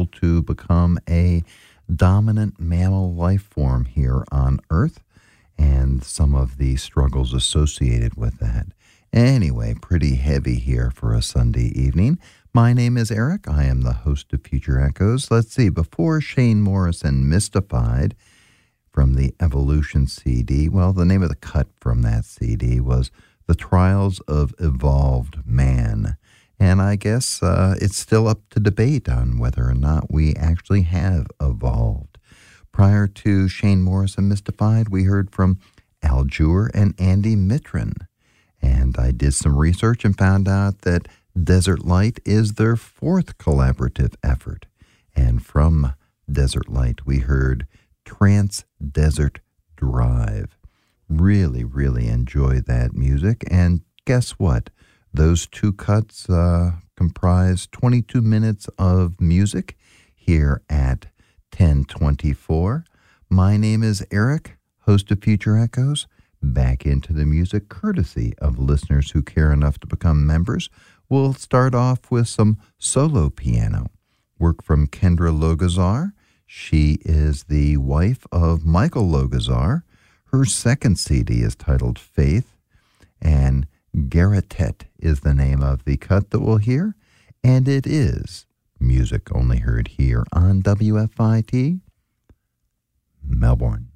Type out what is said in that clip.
to become a dominant mammal life form here on Earth and some of the struggles associated with that. Anyway, pretty heavy here for a Sunday evening. My name is Eric. I am the host of Future Echoes. Let's see, before Shane Morrison Mystified from the Evolution CD, well, the name of the cut from that CD was The Trials of Evolved Man. And I guess it's still up to debate on whether or not we actually have evolved. Prior to Shane Morrison Mystified, we heard from Al Jur and Andy Mitrin. And I did some research and found out that Desert Light is their fourth collaborative effort. And from Desert Light, we heard Trance Desert Drive. Really, really enjoyed that music. And guess what? Those two cuts comprise 22 minutes of music here at 1024. My name is Eric, host of Future Echoes. Back into the music, courtesy of listeners who care enough to become members. We'll start off with some solo piano. Work from Kendra Logazar. She is the wife of Michael Logazar. Her second CD is titled Faith, and Garretet is the name of the cut that we'll hear, and it is music only heard here on WFIT, Melbourne.